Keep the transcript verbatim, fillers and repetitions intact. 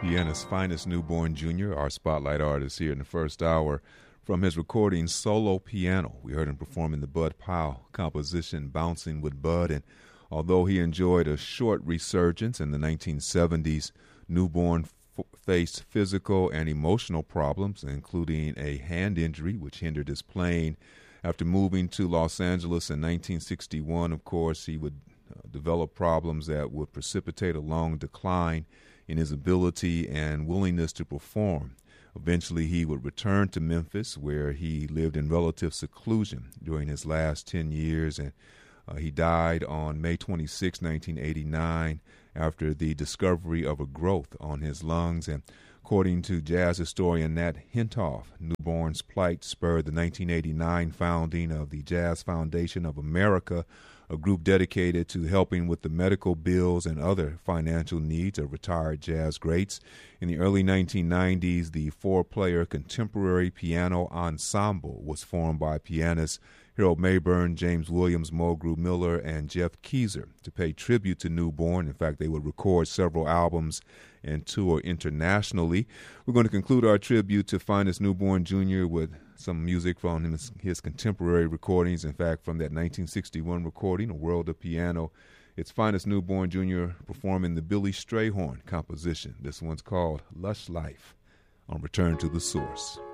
Pianist's Finest Newborn Junior, our spotlight artist here in the first hour. From his recording Solo Piano, we heard him performing the Bud Powell composition Bouncing with Bud. And although he enjoyed a short resurgence in the nineteen seventies, Newborn f- faced physical and emotional problems, including a hand injury which hindered his playing. After moving to Los Angeles in nineteen sixty-one, of course, he would uh, develop problems that would precipitate a long decline in his ability and willingness to perform. Eventually, he would return to Memphis, where he lived in relative seclusion during his last ten years, and uh, he died on May twenty-sixth, nineteen eighty-nine, after the discovery of a growth on his lungs. And according to jazz historian Nat Hentoff, Newborn's plight spurred the nineteen eighty-nine founding of the Jazz Foundation of America, a group dedicated to helping with the medical bills and other financial needs of retired jazz greats. In the early nineteen nineties, the four-player contemporary piano ensemble was formed by pianists Harold Mayburn, James Williams, Mulgrew Miller, and Jeff Keezer to pay tribute to Newborn. In fact, they would record several albums and tour internationally. We're going to conclude our tribute to Finest Newborn Junior with some music from his, his contemporary recordings. In fact, from that nineteen sixty-one recording, A World of Piano, it's Finest Newborn Junior performing the Billy Strayhorn composition. This one's called Lush Life on Return to the Source.